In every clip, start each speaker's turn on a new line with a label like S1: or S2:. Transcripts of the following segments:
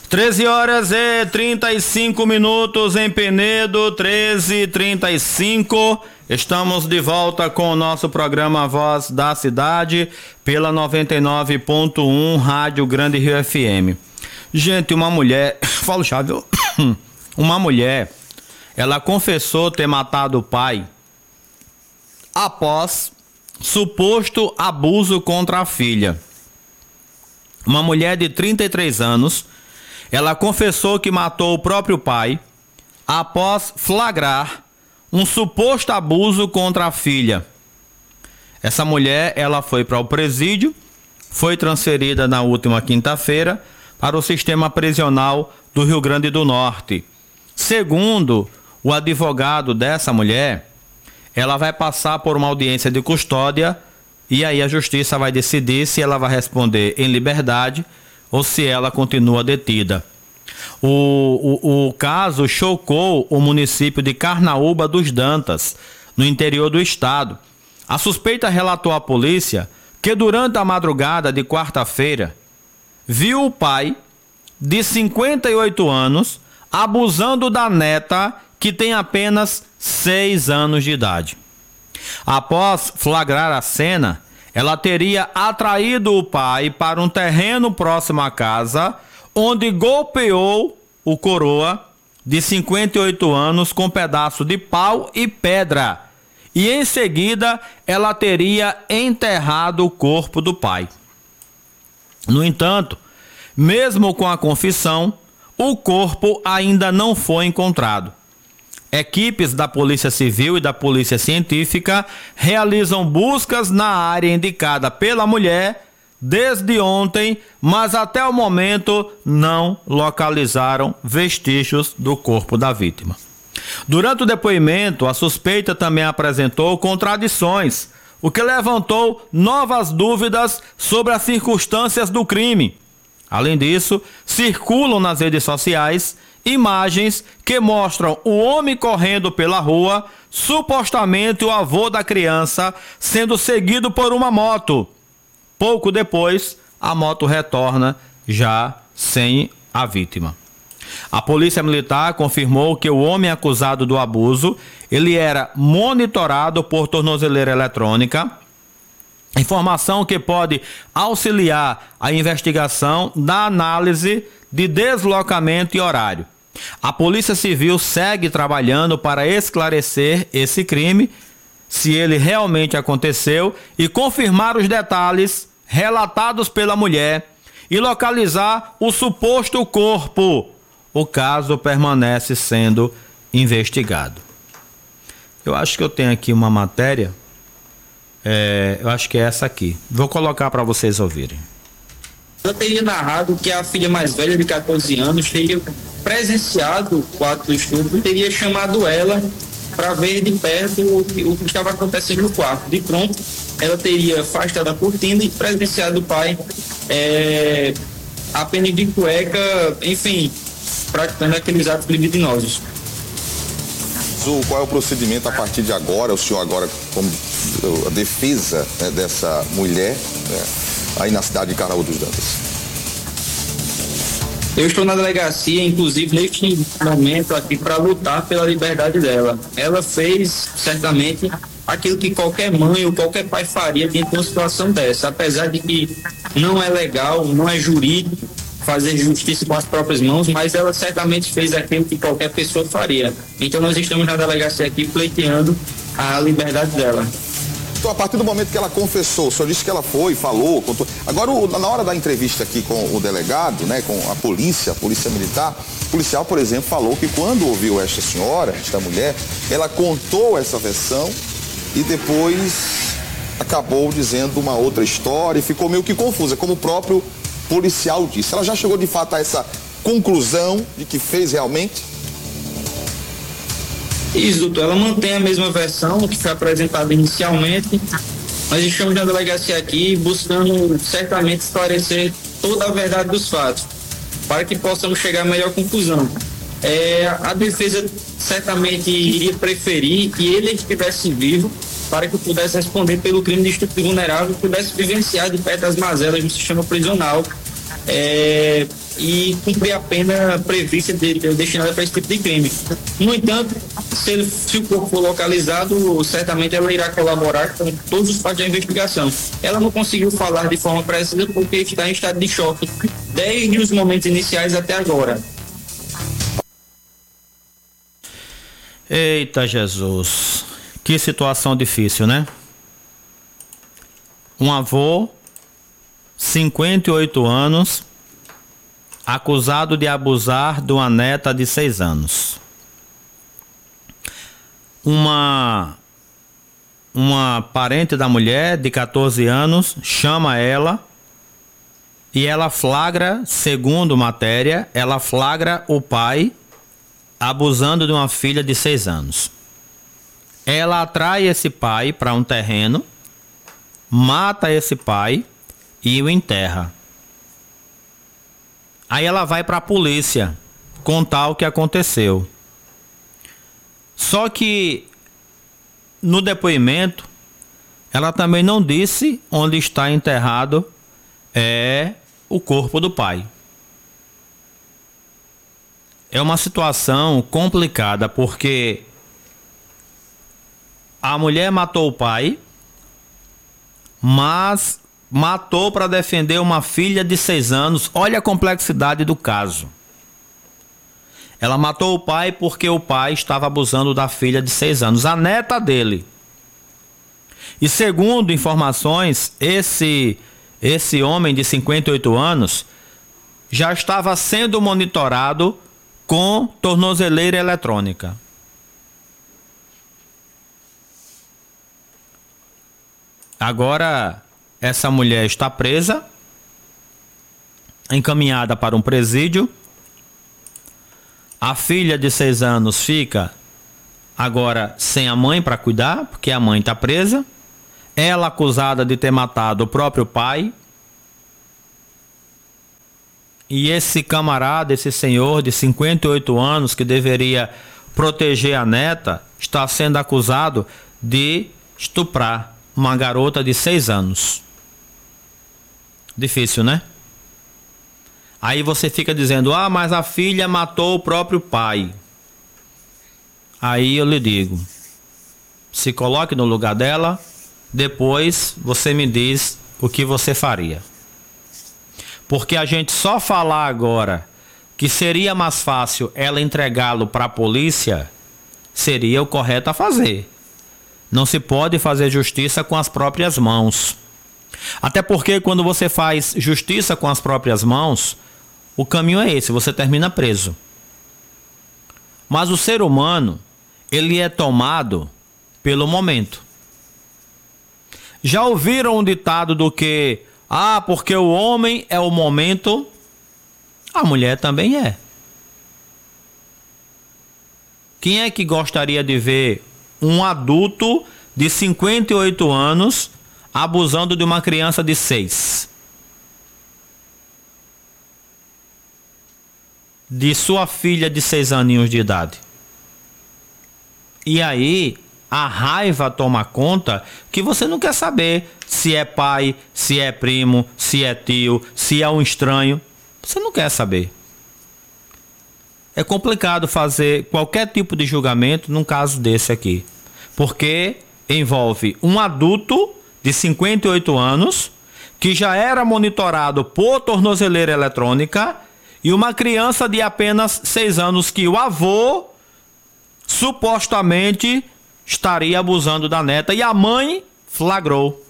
S1: 13h35 em Penedo, 13h35. Estamos de volta com o nosso programa Voz da Cidade pela 99.1 Rádio Grande Rio FM. Gente, uma mulher, falo chave, uma mulher, ela confessou ter matado o pai após suposto abuso contra a filha. Uma mulher de 33 anos, ela confessou que matou o próprio pai após flagrar um suposto abuso contra a filha. Essa mulher, ela foi para o presídio, foi transferida na última quinta-feira para o sistema prisional do Rio Grande do Norte. Segundo o advogado dessa mulher, ela vai passar por uma audiência de custódia e aí a justiça vai decidir se ela vai responder em liberdade ou se ela continua detida. O caso chocou o município de Carnaúba dos Dantas, no interior do estado. A suspeita relatou à polícia que durante a madrugada de quarta-feira viu o pai, de 58 anos, abusando da neta, que tem apenas 6 anos de idade. Após flagrar a cena, ela teria atraído o pai para um terreno próximo à casa, onde golpeou o coroa de 58 anos com um pedaço de pau e pedra. E em seguida, ela teria enterrado o corpo do pai. No entanto, mesmo com a confissão, o corpo ainda não foi encontrado. Equipes da Polícia Civil e da Polícia Científica realizam buscas na área indicada pela mulher desde ontem, mas até o momento não localizaram vestígios do corpo da vítima. Durante o depoimento, a suspeita também apresentou contradições, o que levantou novas dúvidas sobre as circunstâncias do crime. Além disso, circulam nas redes sociais imagens que mostram o homem correndo pela rua, supostamente o avô da criança, sendo seguido por uma moto. Pouco depois, a moto retorna já sem a vítima. A Polícia Militar confirmou que o homem acusado do abuso, ele era monitorado por tornozeleira eletrônica, informação que pode auxiliar a investigação da análise de deslocamento e horário. A Polícia Civil segue trabalhando para esclarecer esse crime, se ele realmente aconteceu, e confirmar os detalhes relatados pela mulher e localizar o suposto corpo. O caso permanece sendo investigado. Eu acho que eu tenho aqui uma matéria, eu acho que é essa aqui. Vou colocar para vocês ouvirem.
S2: Ela teria narrado que a filha mais velha, de 14 anos, teria presenciado o ato do estupro e teria chamado ela para ver de perto o que estava acontecendo no quarto. De pronto, ela teria afastado a cortina e presenciado o pai apenas de cueca, enfim, praticando aqueles atos libidinosos.
S3: Qual é o procedimento a partir de agora? O senhor agora, como a defesa, né, dessa mulher, né, aí na cidade de Carnaúba dos Dantas?
S2: Eu estou na delegacia, inclusive, neste momento aqui, para lutar pela liberdade dela. Ela fez, certamente, aquilo que qualquer mãe ou qualquer pai faria diante de uma situação dessa. Apesar de que não é legal, não é jurídico fazer justiça com as próprias mãos, mas ela certamente fez aquilo que qualquer pessoa faria. Então nós estamos na delegacia aqui pleiteando a liberdade dela.
S3: Então, a partir do momento que ela confessou, o senhor disse que ela foi, falou, contou. Agora, na hora da entrevista aqui com o delegado, né, com a polícia militar, o policial, por exemplo, falou que quando ouviu esta senhora, esta mulher, ela contou essa versão e depois acabou dizendo uma outra história e ficou meio que confusa, como o próprio policial disse. Ela já chegou de fato a essa conclusão de que fez realmente?
S2: Isso, doutor. Ela mantém a mesma versão que foi apresentada inicialmente. Nós estamos na delegacia aqui buscando certamente esclarecer toda a verdade dos fatos, para que possamos chegar à melhor conclusão. A defesa certamente iria preferir que ele estivesse vivo para que pudesse responder pelo crime de estupro vulnerável e pudesse vivenciar de perto as mazelas do sistema prisional e cumprir a pena prevista destinada para esse tipo de crime. No entanto, se o corpo for localizado, certamente ela irá colaborar com todos os fatos da investigação. Ela não conseguiu falar de forma precisa porque está em estado de choque desde os momentos iniciais até agora.
S1: Eita Jesus, que situação difícil, né? Um avô, 58 anos, acusado de abusar de uma neta de 6 anos. Uma parente da mulher, de 14 anos, chama ela e ela flagra, segundo matéria, ela flagra o pai abusando de uma filha de 6 anos. Ela atrai esse pai para um terreno, mata esse pai e o enterra. Aí ela vai para a polícia contar o que aconteceu. Só que no depoimento ela também não disse onde está enterrado o corpo do pai. É uma situação complicada porque a mulher matou o pai, mas matou para defender uma filha de 6 anos. Olha a complexidade do caso. Ela matou o pai porque o pai estava abusando da filha de 6 anos, a neta dele. E segundo informações, esse homem de 58 anos já estava sendo monitorado com tornozeleira eletrônica. Agora, essa mulher está presa, encaminhada para um presídio. A filha de 6 anos fica agora sem a mãe para cuidar, porque a mãe está presa. Ela acusada de ter matado o próprio pai. E esse camarada, esse senhor de 58 anos, que deveria proteger a neta, está sendo acusado de estuprar uma garota de 6 anos. Difícil, né? Aí você fica dizendo, mas a filha matou o próprio pai. Aí eu lhe digo, se coloque no lugar dela, depois você me diz o que você faria. Porque a gente só falar agora que seria mais fácil ela entregá-lo para a polícia, seria o correto a fazer. Não se pode fazer justiça com as próprias mãos. Até porque quando você faz justiça com as próprias mãos, o caminho é esse, você termina preso. Mas o ser humano, ele é tomado pelo momento. Já ouviram um ditado do que, porque o homem é o momento, a mulher também é. Quem é que gostaria de ver um adulto de 58 anos abusando de uma criança de 6? De sua filha de 6 aninhos de idade. E aí, a raiva toma conta que você não quer saber se é pai, se é primo, se é tio, se é um estranho. Você não quer saber. É complicado fazer qualquer tipo de julgamento num caso desse aqui. Porque envolve um adulto de 58 anos que já era monitorado por tornozeleira eletrônica e uma criança de apenas 6 anos que o avô supostamente estaria abusando da neta e a mãe flagrou.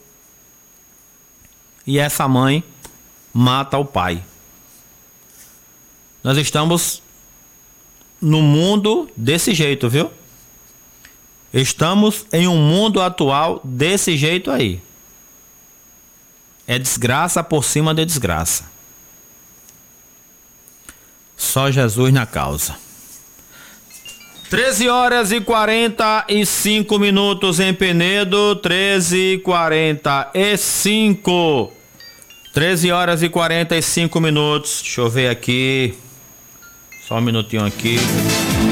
S1: E essa mãe mata o pai. Nós estamos no mundo desse jeito, viu? Estamos em um mundo atual desse jeito aí. É desgraça por cima de desgraça. Só Jesus na causa. 13 horas e 45 minutos em Penedo, 13h45. 13 horas e 45 minutos. Deixa eu ver aqui. Só um minutinho aqui.